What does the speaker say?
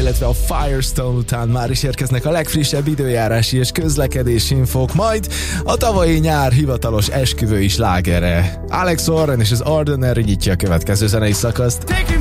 illetve a Firestone után már is érkeznek a legfrissebb időjárási és közlekedési infók, majd a tavalyi nyár hivatalos esküvői slágere. Alex Warren és az Ordinary nyitja a következő zenei szakaszt.